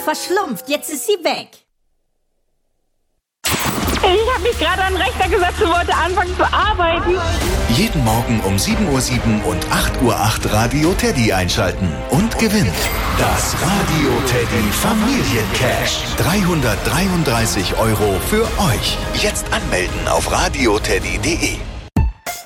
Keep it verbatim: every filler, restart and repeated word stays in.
verschlumpft. Jetzt ist sie weg. Ich habe mich gerade an den Rechner gesetzt und wollte anfangen zu arbeiten. Jeden Morgen um sieben Uhr sieben und acht Uhr acht Radio Teddy einschalten und gewinnt das Radio Teddy Familiencash. dreihundertdreiunddreißig Euro für euch. Jetzt anmelden auf radioteddy punkt de.